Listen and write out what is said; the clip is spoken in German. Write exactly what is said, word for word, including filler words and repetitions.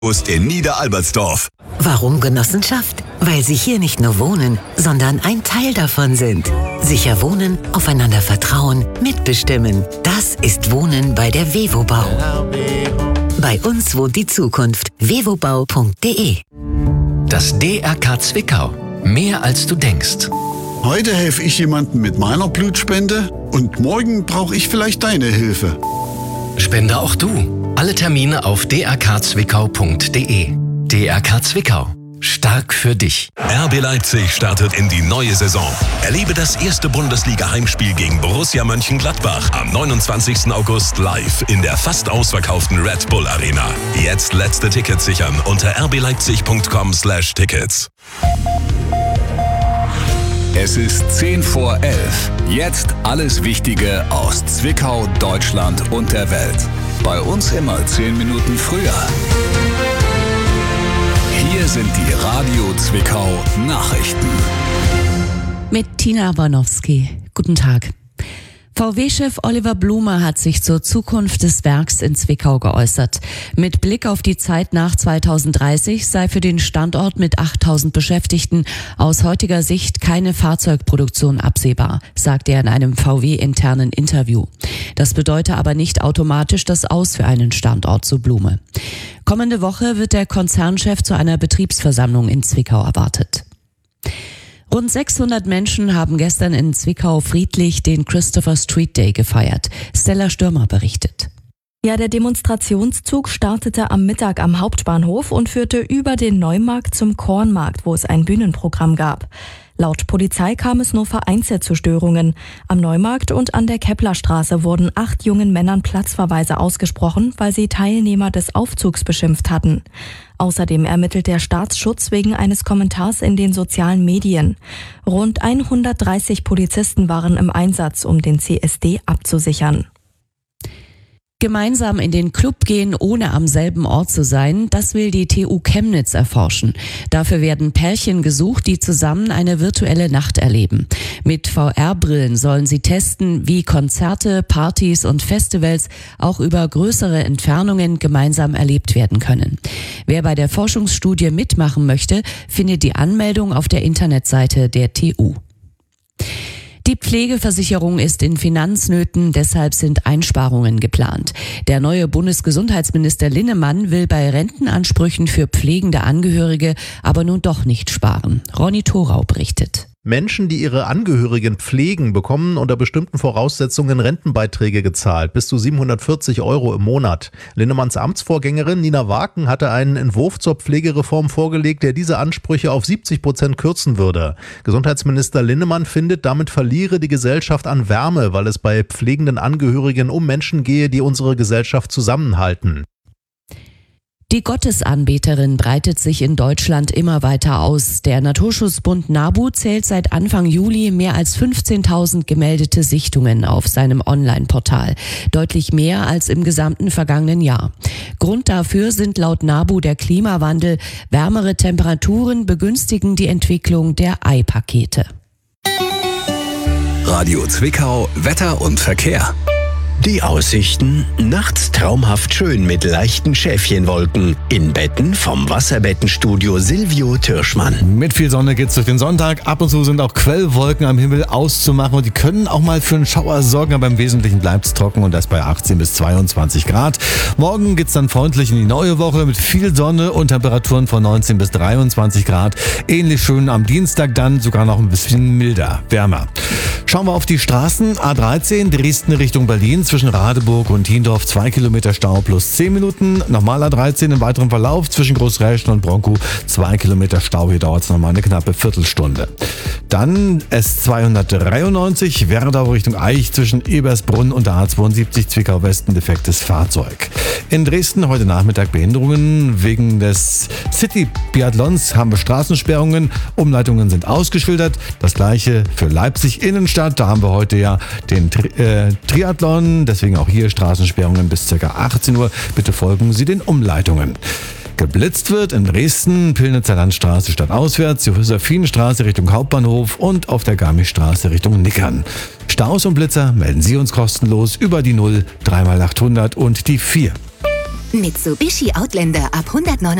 in Niederalbertsdorf. Warum Genossenschaft? Weil Sie hier nicht nur wohnen, sondern ein Teil davon sind. Sicher wohnen, aufeinander vertrauen, mitbestimmen. Das ist Wohnen bei der Wevobau. Bei uns wohnt die Zukunft. wevobau punkt de. Das D R K Zwickau. Mehr als du denkst. Heute helfe ich jemandem mit meiner Blutspende und morgen brauche ich vielleicht deine Hilfe. Spende auch du. Alle Termine auf d r k zwickau punkt de. D R K Zwickau. Stark für dich. R B Leipzig startet in die neue Saison. Erlebe das erste Bundesliga-Heimspiel gegen Borussia Mönchengladbach am neunundzwanzigsten August live in der fast ausverkauften Red Bull Arena. Jetzt letzte Tickets sichern unter r b leipzig punkt com slash tickets. Es ist zehn vor elf. Jetzt alles Wichtige aus Zwickau, Deutschland und der Welt. Bei uns immer zehn Minuten früher. Hier sind die Radio Zwickau Nachrichten. Mit Tina Warnowski. Guten Tag. V W-Chef Oliver Blume hat sich zur Zukunft des Werks in Zwickau geäußert. Mit Blick auf die Zeit nach zweitausenddreißig sei für den Standort mit achttausend Beschäftigten aus heutiger Sicht keine Fahrzeugproduktion absehbar, sagte er in einem V W-internen Interview. Das bedeutet aber nicht automatisch das Aus für einen Standort, so Blume. Kommende Woche wird der Konzernchef zu einer Betriebsversammlung in Zwickau erwartet. Rund sechshundert Menschen haben gestern in Zwickau friedlich den Christopher Street Day gefeiert. Stella Stürmer berichtet. Ja, der Demonstrationszug startete am Mittag am Hauptbahnhof und führte über den Neumarkt zum Kornmarkt, wo es ein Bühnenprogramm gab. Laut Polizei kam es nur vereinzelt zu Störungen. Am Neumarkt und an der Keplerstraße wurden acht jungen Männern Platzverweise ausgesprochen, weil sie Teilnehmer des Aufzugs beschimpft hatten. Außerdem ermittelt der Staatsschutz wegen eines Kommentars in den sozialen Medien. Rund hundertdreißig Polizisten waren im Einsatz, um den C S D abzusichern. Gemeinsam in den Club gehen, ohne am selben Ort zu sein, das will die T U Chemnitz erforschen. Dafür werden Pärchen gesucht, die zusammen eine virtuelle Nacht erleben. Mit V R-Brillen sollen sie testen, wie Konzerte, Partys und Festivals auch über größere Entfernungen gemeinsam erlebt werden können. Wer bei der Forschungsstudie mitmachen möchte, findet die Anmeldung auf der Internetseite der T U. Die Pflegeversicherung ist in Finanznöten, deshalb sind Einsparungen geplant. Der neue Bundesgesundheitsminister Linnemann will bei Rentenansprüchen für pflegende Angehörige aber nun doch nicht sparen. Ronny Thorau berichtet. Menschen, die ihre Angehörigen pflegen, bekommen unter bestimmten Voraussetzungen Rentenbeiträge gezahlt, bis zu siebenhundertvierzig Euro im Monat. Linnemanns Amtsvorgängerin Nina Waken hatte einen Entwurf zur Pflegereform vorgelegt, der diese Ansprüche auf siebzig Prozent kürzen würde. Gesundheitsminister Linnemann findet, damit verliere die Gesellschaft an Wärme, weil es bei pflegenden Angehörigen um Menschen gehe, die unsere Gesellschaft zusammenhalten. Die Gottesanbeterin breitet sich in Deutschland immer weiter aus. Der Naturschutzbund NABU zählt seit Anfang Juli mehr als fünfzehntausend gemeldete Sichtungen auf seinem Online-Portal. Deutlich mehr als im gesamten vergangenen Jahr. Grund dafür sind laut NABU der Klimawandel. Wärmere Temperaturen begünstigen die Entwicklung der Eipakete. Radio Zwickau, Wetter und Verkehr. Die Aussichten: nachts traumhaft schön mit leichten Schäfchenwolken. In Betten vom Wasserbettenstudio Silvio Türschmann. Mit viel Sonne geht's durch den Sonntag. Ab und zu sind auch Quellwolken am Himmel auszumachen und die können auch mal für einen Schauer sorgen, aber im Wesentlichen bleibt's trocken und das bei achtzehn bis zweiundzwanzig Grad. Morgen geht's dann freundlich in die neue Woche mit viel Sonne und Temperaturen von neunzehn bis dreiundzwanzig Grad. Ähnlich schön am Dienstag dann, sogar noch ein bisschen milder, wärmer. Schauen wir auf die Straßen. A dreizehn, Dresden Richtung Berlin. Zwischen Radeburg und Hiendorf zwei Kilometer Stau plus zehn Minuten. Nochmal A dreizehn im weiteren Verlauf zwischen Großräschen und Bronkow zwei Kilometer Stau. Hier dauert es nochmal eine knappe Viertelstunde. Dann S zweihundertdreiundneunzig Werdau Richtung Eich zwischen Ebersbrunn und der A zweiundsiebzig Zwickau Westen defektes Fahrzeug. In Dresden heute Nachmittag Behinderungen. Wegen des City-Biathlons haben wir Straßensperrungen. Umleitungen sind ausgeschildert. Das gleiche für Leipzig Innenstadt. Da haben wir heute ja den Tri- äh, Triathlon. Deswegen auch hier Straßensperrungen bis ca. achtzehn Uhr. Bitte folgen Sie den Umleitungen. Geblitzt wird in Dresden, Pillnitzer Landstraße stadtauswärts, Josephinenstraße Richtung Hauptbahnhof und auf der Garmischstraße Richtung Nickern. Staus und Blitzer melden Sie uns kostenlos über die null drei mal achthundert und die vier. Mitsubishi Outlander ab hundertneunundneunzig